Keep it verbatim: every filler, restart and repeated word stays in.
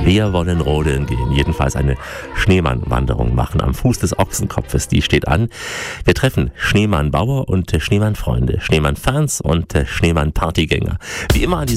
Wir wollen rodeln gehen, jedenfalls eine Schneemannwanderung machen am Fuß des Ochsenkopfes, die steht an. Wir treffen Schneemann-Bauer und Schneemann-Freunde, Schneemann-Fans und Schneemann-Partygänger. Wie immer an diesem